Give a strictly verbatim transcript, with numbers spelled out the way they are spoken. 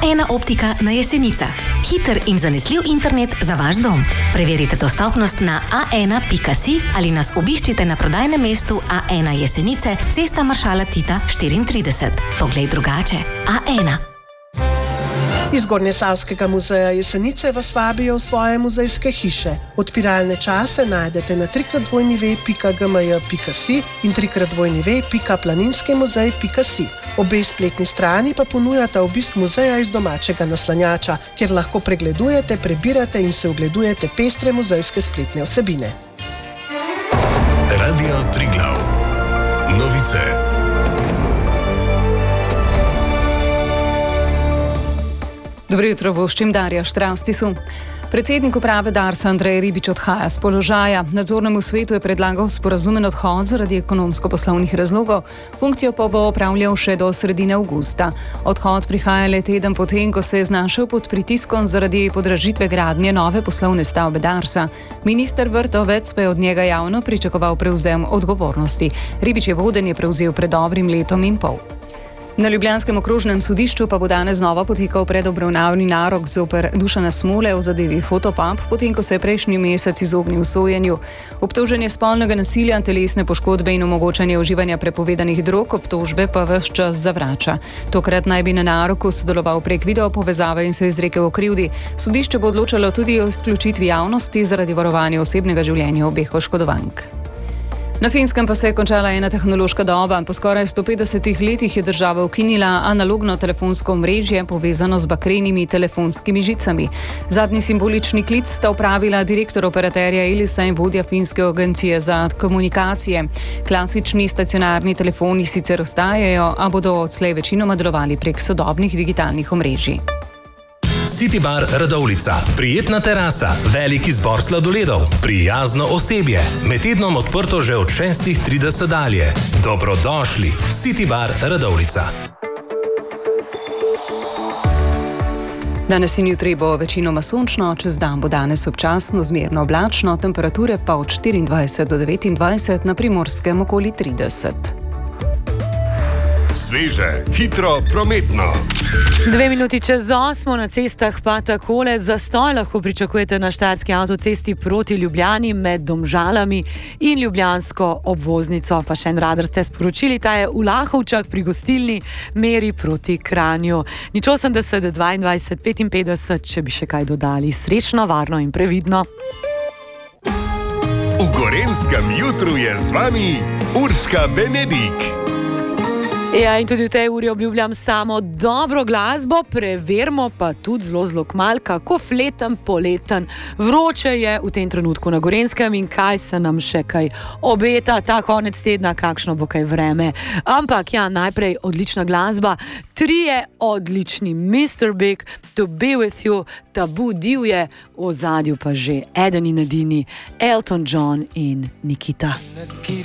A ena optika na Jesenicah. Hiter in zanesljiv internet za vaš dom. Preverite dostopnost na a ena pika si ali nas obiščite na prodajnem mestu A ena Jesenice, Cesta maršala Tita štiriintrideset. Poglej drugače. A ena. Iz Gornjesavskega muzeja Jesenice vas vabijo v svoje muzejske hiše. Odpiralne čase najdete na tri krat dvojni ve pika ge em j pika si in tri krat dvojni ve pika planinskimuzej pika si. Obe spletni strani pa ponujata obisk muzeja iz domačega naslanjača, kjer lahko pregledujete, prebirate in se ogledujete pestre muzejske spletne vsebine. Radio Triglav. Novice. Dobro jutro, voščim Darja Štrastisu. Predsednik uprave Darsa Andrej Ribič odhaja z položaja. Nadzornemu svetu je predlagal sporazumen odhod zaradi ekonomsko-poslovnih razlogov. Funkcijo pa bo opravljal še do sredine avgusta. Odhod prihaja le teden potem, ko se je znašel pod pritiskom zaradi podražitve gradnje nove poslovne stavbe Darsa. Minister Vrtovec pa je od njega javno pričakoval prevzem odgovornosti. Ribič je vodenje prevzel pred dobrim letom in pol. Na ljubljanskem okrožnem sodišču pa bo danes znova potekal predobravnavni narok zoper Dušana Smole v zadevi Fotopub, potem ko se je prejšnji mesec izognil sojenju. Obtožen je spolnega nasilja, telesne poškodbe in omogočanje uživanja prepovedanih drog, obtožbe pa ves čas zavrača. Tokrat naj bi na naroku sodeloval prek video povezave in se izrekel o krivdi. Sodišče bo odločalo tudi o izključitvi javnosti zaradi varovanja osebnega življenja obeh oškodovank. Na Finskem pa se je končala ena tehnološka doba. Po skoraj sto petdesetih letih je država ukinila analogno telefonsko omrežje povezano z bakrenimi telefonskimi žicami. Zadnji simbolični klic sta opravila direktor operaterja Elisa in vodja finske agencije za komunikacije. Klasični stacionarni telefoni sicer ostajajo, a bodo odslej večinoma delovali prek sodobnih digitalnih omrežij. City Bar Radovljica. Prijetna terasa, velik izbor sladoledov, prijazno osebje. Med tednom odprto že od šestih trideset dalje. Dobrodošli. City Bar Radovljica. Danes in jutri bo večinoma sončno, čez dan bo danes občasno zmerno oblačno, temperature pa od štiriindvajset do devetindvajset, na Primorskem okoli trideset. Sveže, hitro, prometno. Dve minuti čez osmo, na cestah pa takole. Zastoj lahko pričakujete na štajerski avtocesti proti Ljubljani med Domžalami in ljubljansko obvoznico. Pa še en radar ste sporočili, ta je v Lahovčah pri gostilni meri proti Kranju. Nič osemdeset, dvaindvajset, petinpetdeset, če bi še kaj dodali. Srečno, varno in previdno. V Gorenjskem jutru je z vami Urška Benedik. Ja, in tudi v tej uri obljubljam samo dobro glasbo, preverimo pa tudi zelo zelo kmalu, kako fleten, poleten, vroče je v tem trenutku na Gorenjskem in kaj se nam še kaj obeta ta konec tedna, kakšno bo kaj vreme. Ampak ja, najprej odlična glasba, trije odlični, mister Big, To Be With You, Tabu divje, v ozadju pa že eden in edini Elton John in Nikita.